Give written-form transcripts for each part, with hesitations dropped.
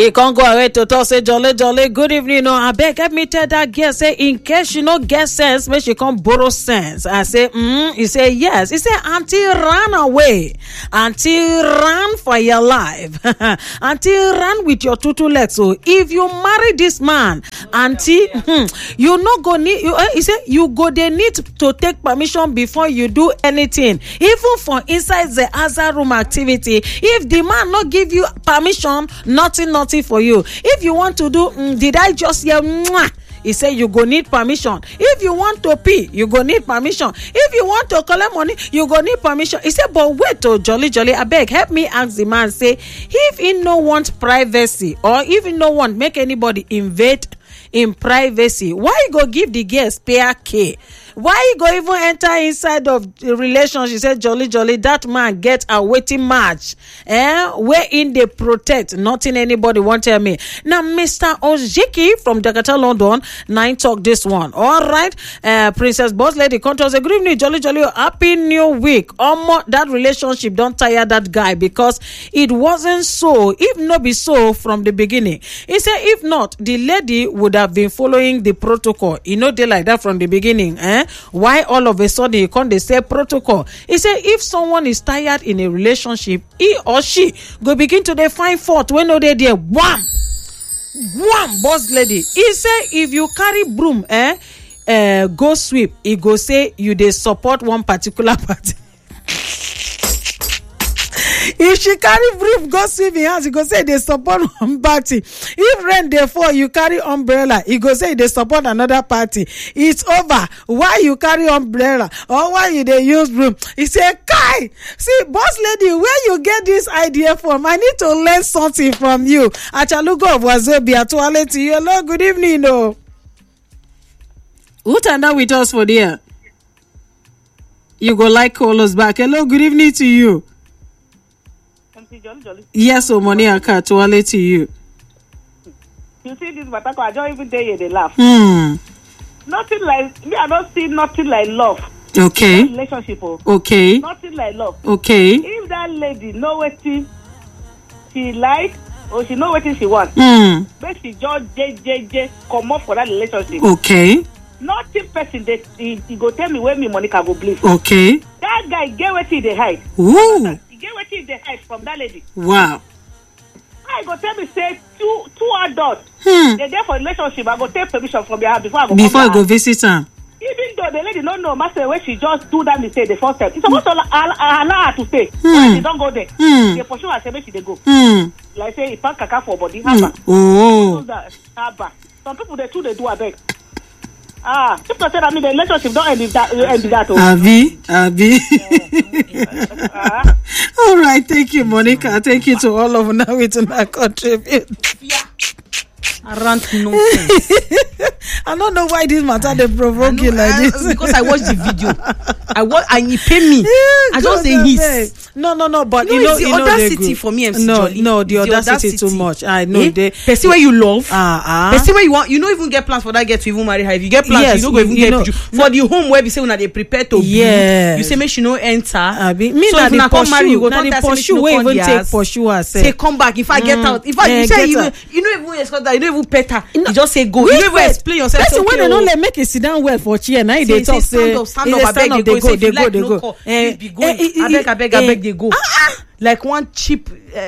He can't go away to talk, say, jolly, good evening. No, I beg, help me tell that girl, say, in case she no get sense, make she come borrow sense. I say, he say, yes. He say, auntie, run away. Auntie, run for your life. Auntie, run with your two legs. So, if you marry this man, auntie, you not go need, he say, you go, they need to take permission before you do anything. Even for inside the other room activity, if the man not give you permission, nothing for you. If you want to do, did I just hear? He said you go need permission. If you want to pee, you go need permission. If you want to collect money, you go need permission. He said, but wait, oh, jolly, I beg, help me ask the man, say, if he no want privacy, or if he no want make anybody invade in privacy, why you go give the girl spare key? Why you go even enter inside of the relationship? She said, jolly, that man get a waiting match. Where in they protect, nothing anybody want to tell me. Now, Mr. Ojiki from Jakarta, London, 9 talk this one. All right. Princess Boss Lady Contours, good evening, jolly, happy new week. That relationship don't tire that guy because it wasn't so. If not be so from the beginning. He said, if not, the lady would have been following the protocol. You know, they like that from the beginning. Why all of a sudden you can't they say protocol? He said if someone is tired in a relationship, he or she go begin to find fault when no they there. Wham, boss lady. He said if you carry broom, go sweep. He go say you they support one particular party. If she carry brief go sweep in house, he go say they support one party. If rain dey fall, you carry umbrella, he go say they support another party. It's over. Why you carry umbrella or why you dey use broom? He say, Kai, see, boss lady, where you get this idea from? I need to learn something from you. Achalugo of Wazobia, toilet. Hello, good evening. No, who turned out with us for there? You go like call us back. Hello, good evening to you. Jolly. Yes, money I can't toilet to you. You see this matter, I don't even dare they laugh. Nothing like me, I don't see nothing like love. Okay. Relationship. Okay. Nothing like love. Okay. If that lady know what she like or she know what she want, but she just come up for that relationship. Okay. Nothing person that he go tell me where me Monica go believe. Okay. That guy get what they hide. Ooh. Get what they hide from that lady. Wow. I go tell me say two adults. They're there for relationship. I go take permission from their house before I go visit her. Even though the lady don't know master where she just do that mistake the first time. It's supposed to allow her to stay. When she don't go there. They for sure say make she they go. Like say if kaka for body haba. Haba. Some people they do a beg. If not said, I mean, the relationship don't end that. Abi. All right, thank you, Monica. Thank you to all of now with that contribute. Around nonsense. I don't know why this matter they provoke you like this. Because I watched the video. And he pay me. I just say his. No, but you know, the audacity for me, MC Jolly. No, the audacity too much. I know they person where you love. Person where you want. You don't even get plans for that girl to even marry her. If you get plans, you don't go even get picture. For the home where we say when they prepare to be, you say make she no enter. Me so if you come marry, you go talk to her, say make even take pursue herself. Say come back. If I get out, if I you say you don't even escort that, you don't even pet her. You just say go. You don't even explain yourself. That's when they don't let make it sit down well for chair. Now they talk say stand up. I beg they go. They go. I beg they go. Like one cheap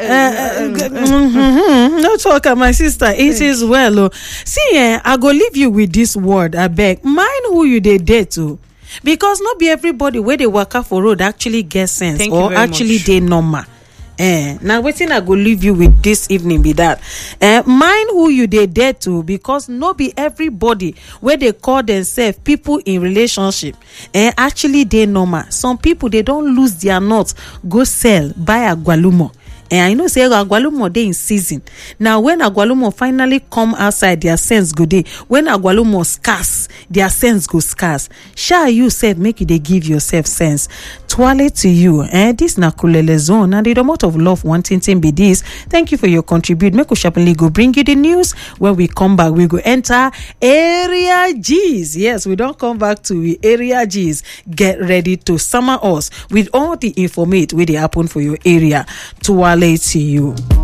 no talk, my sister. It is well. See, I go leave you with this word. I beg, mind who you they date to, because not be everybody where they work out for road actually get sense. Thank or actually they normal. Now waiting I go leave you with this evening be that mind who you they dare to, because no be everybody where they call themselves people in relationship actually they normal. Some people they don't lose their nuts go sell buy agwalumo. And I know say agwalumo they in season. Now when agwalumo finally come outside, their sense go day. When agwalumo scarce, their sense go scarce. Shall you say make you they give yourself sense? Twale to you. This na Kulele Zone and the remote of love wanting to be this. Thank you for your contribute. Make sharply go bring you the news. When we come back, we go enter Area G's. Yes, we don't come back to Area G's. Get ready to summer us with all the informate where they happen for your area. Twale to you.